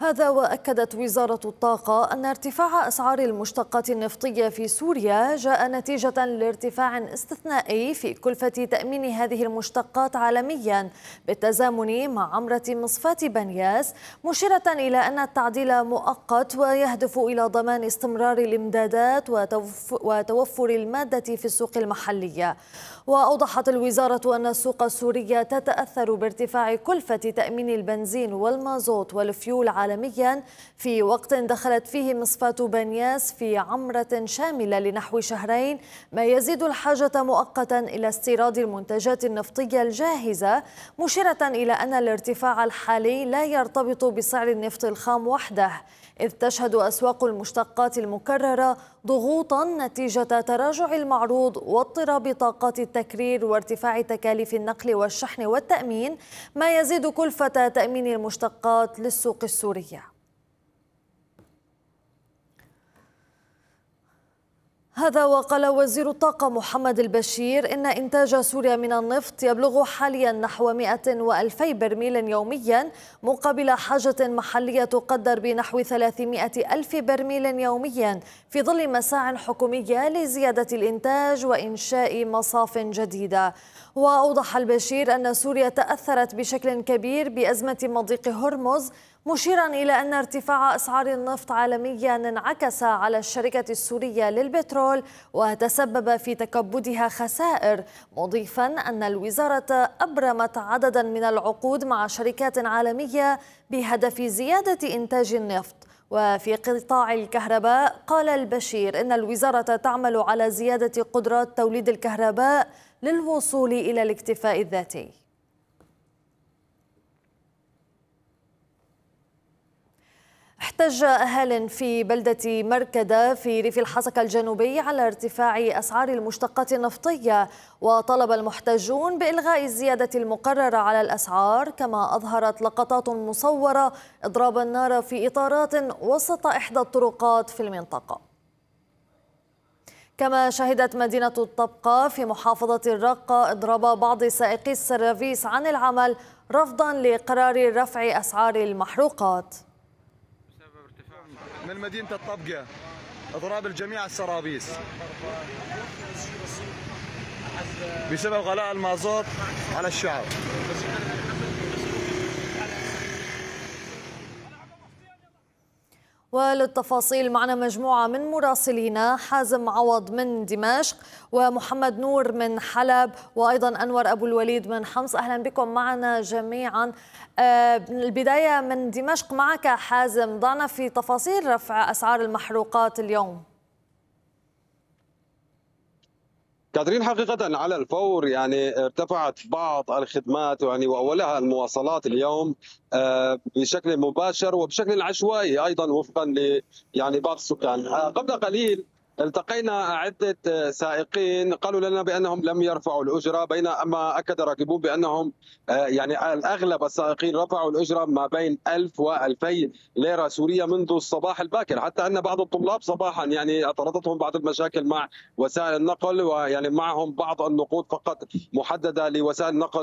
هذا وأكدت وزارة الطاقة أن ارتفاع أسعار المشتقات النفطية في سوريا جاء نتيجة لارتفاع استثنائي في كلفة تأمين هذه المشتقات عالميا بالتزامن مع عمرة مصفاة بنياس، مشيرة إلى أن التعديل مؤقت ويهدف إلى ضمان استمرار الإمدادات وتوفر المادة في السوق المحلية. وأوضحت الوزارة أن السوق السورية تتأثر بارتفاع كلفة تأمين البنزين والمازوت والفيول عالميا في وقت دخلت فيه مصفاة بنياس في عمرة شاملة لنحو شهرين، ما يزيد الحاجة مؤقتا إلى استيراد المنتجات النفطية الجاهزة، مشيرة إلى أن الارتفاع الحالي لا يرتبط بسعر النفط الخام وحده، إذ تشهد أسواق المشتقات المكررة ضغوطا نتيجة تراجع المعروض واضطراب طاقات التكرير وارتفاع تكاليف النقل والشحن والتأمين، ما يزيد كلفة تأمين المشتقات للسوق السورية. هذا وقال وزير الطاقة محمد البشير إن إنتاج سوريا من النفط يبلغ حاليا نحو 100,000 برميل يوميا، مقابل حاجة محلية تقدر بنحو 300,000 برميل يوميا، في ظل مساع حكومية لزيادة الإنتاج وإنشاء مصاف جديدة. وأوضح البشير أن سوريا تأثرت بشكل كبير بأزمة مضيق هرمز، مشيرا إلى أن ارتفاع أسعار النفط عالميا انعكس على الشركة السورية للبترول وتسبب في تكبدها خسائر، مضيفا أن الوزارة أبرمت عددا من العقود مع شركات عالمية بهدف زيادة إنتاج النفط. وفي قطاع الكهرباء قال البشير إن الوزارة تعمل على زيادة قدرات توليد الكهرباء للوصول إلى الاكتفاء الذاتي. احتج أهال في بلدة مركدة في ريف الحسكة الجنوبي على ارتفاع أسعار المشتقات النفطية، وطلب المحتجون بإلغاء الزيادة المقررة على الأسعار، كما أظهرت لقطات مصورة إضراب النار في إطارات وسط إحدى الطرقات في المنطقة. كما شهدت مدينة الطبقة في محافظة الرقة إضراب بعض سائقي السرافيس عن العمل رفضا لقرار رفع أسعار المحروقات. من مدينة الطبقة إضراب الجميع السرابيس بسبب غلاء المازوت على الشعب. وللتفاصيل معنا مجموعة من مراسلينا، حازم عوض من دمشق ومحمد نور من حلب وأيضا أنور أبو الوليد من حمص. أهلا بكم معنا جميعا. البداية من دمشق معك حازم، ضعنا في تفاصيل رفع أسعار المحروقات اليوم. كاترين، حقيقة على الفور ارتفعت بعض الخدمات وأولها المواصلات اليوم بشكل مباشر وبشكل عشوائي أيضا وفقا بعض السكان. قبل قليل التقينا عدة سائقين قالوا لنا بأنهم لم يرفعوا الأجرة، بينما أكد راكبون بأنهم الأغلب السائقين رفعوا الأجرة ما بين 1000 و2000 ليرة سورية منذ الصباح الباكر، حتى أن بعض الطلاب صباحا اعترضتهم بعض المشاكل مع وسائل النقل، معهم بعض النقود فقط محددة لوسائل النقل